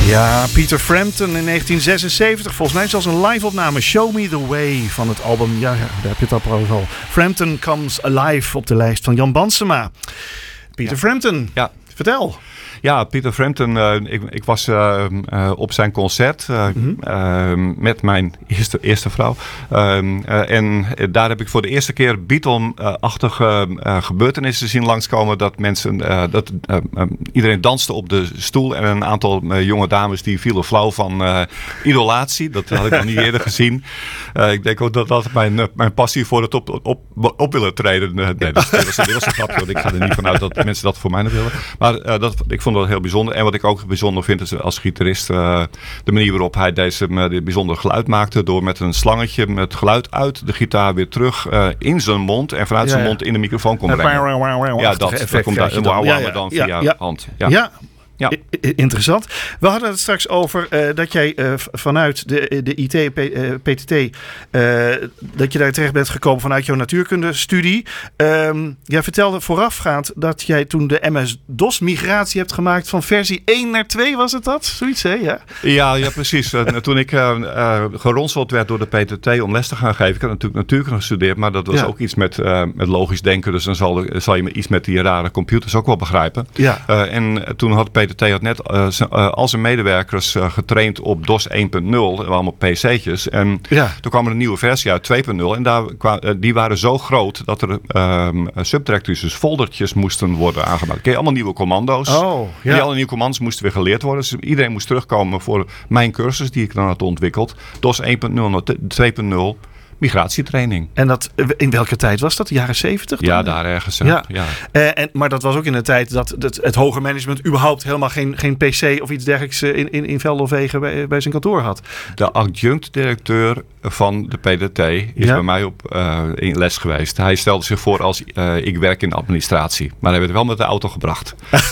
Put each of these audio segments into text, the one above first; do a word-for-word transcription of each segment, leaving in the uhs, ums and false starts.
Ja, Peter Frampton in negentien zesenzeventig. Volgens mij zelfs een live-opname. Show Me The Way van het album. Ja, daar heb je het al. Frampton Comes Alive op de lijst van Jan Bansema. Peter ja. Frampton, ja. Vertel. Ja, Peter Frampton, uh, ik, ik was uh, uh, op zijn concert uh, mm-hmm. uh, met mijn eerste, eerste vrouw. Uh, uh, en daar heb ik voor de eerste keer Beatle-achtige uh, gebeurtenissen zien langskomen. Dat mensen, uh, dat uh, uh, iedereen danste op de stoel en een aantal uh, jonge dames die vielen flauw van uh, idolatie. Dat had ik nog niet eerder gezien. Uh, ik denk ook dat dat mijn, uh, mijn passie voor het op, op, op willen treden. Uh, nee, dat, dat was een grapje, want ik ga er niet vanuit dat mensen dat voor mij nog willen. Maar uh, dat, ik vond dat heel bijzonder. En wat ik ook bijzonder vind is als gitarist uh, de manier waarop hij deze uh, dit bijzonder geluid maakte. Door met een slangetje met geluid uit de gitaar weer terug uh, in zijn mond. En vanuit ja, zijn ja. mond in de microfoon kon brengen. Ja, dat, dat komt daar, wauw, ja, ja, dan via ja, ja. hand. Ja. ja. Ja. I- interessant. We hadden het straks over uh, dat jij uh, vanuit de, de I T, P, uh, P T T, uh, dat je daar terecht bent gekomen vanuit jouw natuurkundestudie. Um, jij vertelde voorafgaand dat jij toen de M S-DOS migratie hebt gemaakt van versie één naar twee, was het dat? Zoiets, hè? Ja, ja, ja precies. uh, toen ik uh, uh, geronseld werd door de P T T om les te gaan geven, ik had natuurlijk natuurkunde gestudeerd, maar dat was ja. ook iets met, uh, met logisch denken, dus dan zal, zal je iets met die rare computers ook wel begrijpen. Ja. Uh, en toen had P T T had net uh, z- uh, al zijn medewerkers uh, getraind op DOS één punt nul, allemaal P C'tjes. En ja. toen kwam er een nieuwe versie uit twee punt nul en daar kwa- uh, die waren zo groot dat er uh, subdirectories, dus foldertjes moesten worden aangemaakt. Ken je allemaal nieuwe commando's? Oh, ja. Die alle nieuwe commando's moesten weer geleerd worden. Dus iedereen moest terugkomen voor mijn cursus die ik dan had ontwikkeld. DOS één punt nul naar twee punt nul. Migratietraining. En dat, in welke tijd was dat? De jaren zeventig? Ja, daar ergens. Ja. Ja. Uh, en, maar dat was ook in de tijd dat het, het hoger management überhaupt helemaal geen, geen P C of iets dergelijks in, in, in veld of wegen bij, bij zijn kantoor had. De adjunct-directeur van de P T T is ja. bij mij op uh, in les geweest. Hij stelde zich voor als uh, ik werk in de administratie. Maar hij werd wel met de auto gebracht.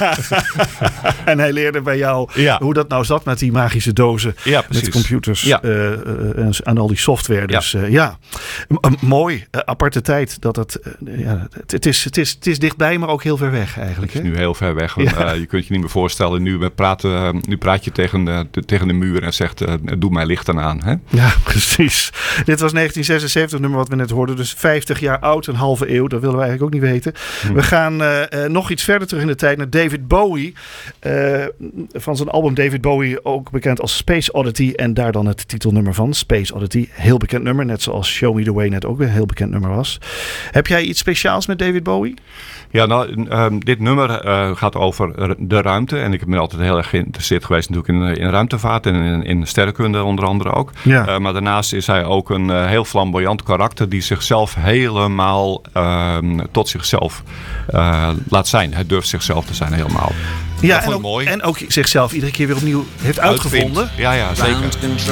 En hij leerde bij jou ja. hoe dat nou zat met die magische dozen. Ja, met computers ja. uh, uh, en al die software. Dus ja. Uh, ja. M- mooi, uh, aparte tijd. Dat het, uh, ja, het, het, is, het, is, het is dichtbij, maar ook heel ver weg eigenlijk. Het is hè? Nu heel ver weg. Want, ja. uh, je kunt je niet meer voorstellen. Nu, praten, uh, nu praat je tegen, uh, de, tegen de muur en zegt, uh, doe mij licht dan aan. Hè? Ja, precies. Dit was negentien zesenzeventig, nummer wat we net hoorden. Dus vijftig jaar oud, een halve eeuw. Dat willen we eigenlijk ook niet weten. Hm. We gaan uh, uh, nog iets verder terug in de tijd naar David Bowie. Uh, van zijn album David Bowie, ook bekend als Space Oddity. En daar dan het titelnummer van, Space Oddity. Heel bekend nummer, net zoals Show Me The Way net ook een heel bekend nummer was. Heb jij iets speciaals met David Bowie? Ja, nou, um, dit nummer uh, gaat over de ruimte. En ik ben altijd heel erg geïnteresseerd geweest natuurlijk in, in ruimtevaart en in, in sterrenkunde onder andere ook. Ja. Uh, maar daarnaast is hij ook een uh, heel flamboyant karakter die zichzelf helemaal uh, tot zichzelf uh, laat zijn. Hij durft zichzelf te zijn helemaal. Ja, en ook, en ook zichzelf iedere keer weer opnieuw heeft uitgevonden. Ja, ja, zeker.